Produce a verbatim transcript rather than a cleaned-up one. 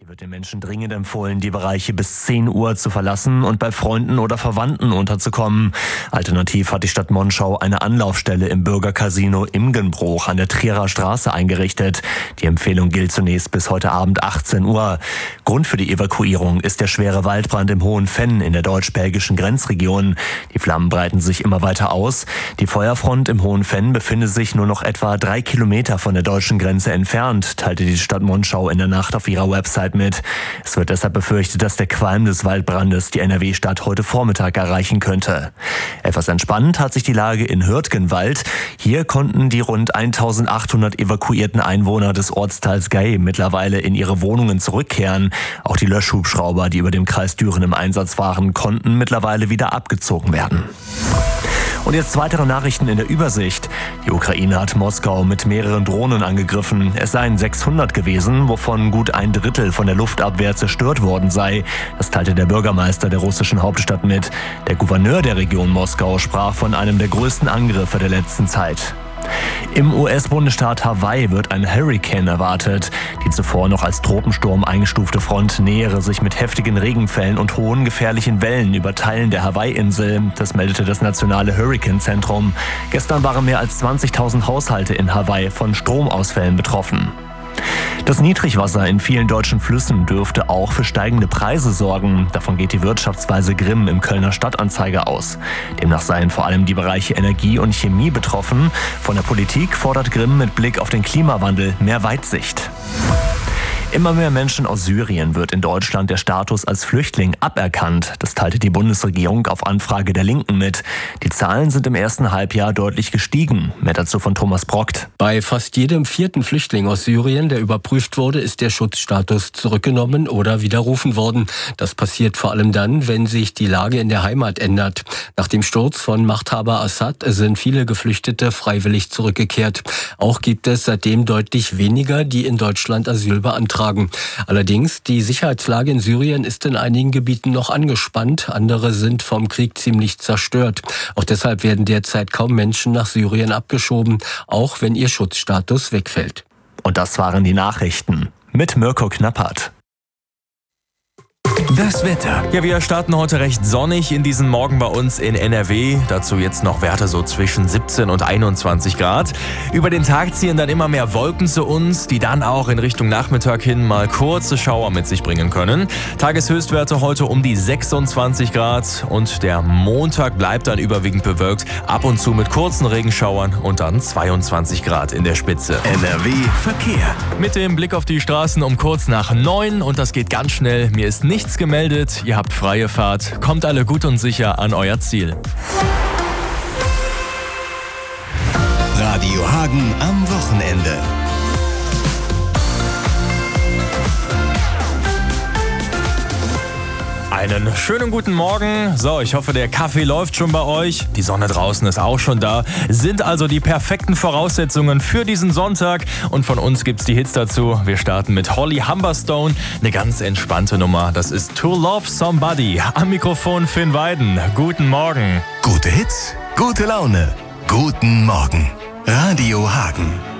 Hier wird den Menschen dringend empfohlen, die Bereiche bis zehn Uhr zu verlassen und bei Freunden oder Verwandten unterzukommen. Alternativ hat die Stadt Monschau eine Anlaufstelle im Bürgercasino Imgenbruch an der Trierer Straße eingerichtet. Die Empfehlung gilt zunächst bis heute Abend achtzehn Uhr. Grund für die Evakuierung ist der schwere Waldbrand im Hohen Venn in der deutsch-belgischen Grenzregion. Die Flammen breiten sich immer weiter aus. Die Feuerfront im Hohen Venn befindet sich nur noch etwa drei Kilometer von der deutschen Grenze entfernt, teilte die Stadt Monschau in der Nacht auf ihrer Website mit. Es wird deshalb befürchtet, dass der Qualm des Waldbrandes die N R W-Stadt heute Vormittag erreichen könnte. Etwas entspannt hat sich die Lage in Hürtgenwald. Hier konnten die rund eintausendachthundert evakuierten Einwohner des Ortsteils Gay mittlerweile in ihre Wohnungen zurückkehren. Auch die Löschhubschrauber, die über dem Kreis Düren im Einsatz waren, konnten mittlerweile wieder abgezogen werden. Und jetzt weitere Nachrichten in der Übersicht. Die Ukraine hat Moskau mit mehreren Drohnen angegriffen. Es seien sechshundert gewesen, wovon gut ein Drittel von der Luftabwehr zerstört worden sei. Das teilte der Bürgermeister der russischen Hauptstadt mit. Der Gouverneur der Region Moskau sprach von einem der größten Angriffe der letzten Zeit. Im U S-Bundesstaat Hawaii wird ein Hurrikan erwartet. Die zuvor noch als Tropensturm eingestufte Front nähere sich mit heftigen Regenfällen und hohen gefährlichen Wellen über Teilen der Hawaii-Insel. Das meldete das nationale Hurrikanzentrum. Gestern waren mehr als zwanzigtausend Haushalte in Hawaii von Stromausfällen betroffen. Das Niedrigwasser in vielen deutschen Flüssen dürfte auch für steigende Preise sorgen. Davon geht die Wirtschaftsweise Grimm im Kölner Stadtanzeiger aus. Demnach seien vor allem die Bereiche Energie und Chemie betroffen. Von der Politik fordert Grimm mit Blick auf den Klimawandel mehr Weitsicht. Immer mehr Menschen aus Syrien wird in Deutschland der Status als Flüchtling aberkannt. Das teilte die Bundesregierung auf Anfrage der Linken mit. Die Zahlen sind im ersten Halbjahr deutlich gestiegen. Mehr dazu von Thomas Brockt. Bei fast jedem vierten Flüchtling aus Syrien, der überprüft wurde, ist der Schutzstatus zurückgenommen oder widerrufen worden. Das passiert vor allem dann, wenn sich die Lage in der Heimat ändert. Nach dem Sturz von Machthaber Assad sind viele Geflüchtete freiwillig zurückgekehrt. Auch gibt es seitdem deutlich weniger, die in Deutschland Asyl beantragen. Allerdings, die Sicherheitslage in Syrien ist in einigen Gebieten noch angespannt. Andere sind vom Krieg ziemlich zerstört. Auch deshalb werden derzeit kaum Menschen nach Syrien abgeschoben, auch wenn ihr Schutzstatus wegfällt. Und das waren die Nachrichten mit Mirko Knappert. Das Wetter. Ja, wir starten heute recht sonnig in diesen Morgen bei uns in N R W. Dazu jetzt noch Werte so zwischen siebzehn und einundzwanzig Grad. Über den Tag ziehen dann immer mehr Wolken zu uns, die dann auch in Richtung Nachmittag hin mal kurze Schauer mit sich bringen können. Tageshöchstwerte heute um die sechsundzwanzig Grad und der Montag bleibt dann überwiegend bewölkt, ab und zu mit kurzen Regenschauern und dann zweiundzwanzig Grad in der Spitze. N R W Verkehr. Mit dem Blick auf die Straßen um kurz nach neun und das geht ganz schnell. Mir ist nichts gemeldet, ihr habt freie Fahrt, kommt alle gut und sicher an euer Ziel. Radio Hagen am Wochenende. Einen schönen guten Morgen. So, ich hoffe, der Kaffee läuft schon bei euch. Die Sonne draußen ist auch schon da. Sind also die perfekten Voraussetzungen für diesen Sonntag. Und von uns gibt's die Hits dazu. Wir starten mit Holly Humberstone. Eine ganz entspannte Nummer. Das ist To Love Somebody. Am Mikrofon Finn Weiden. Guten Morgen. Gute Hits, gute Laune. Guten Morgen. Radio Hagen.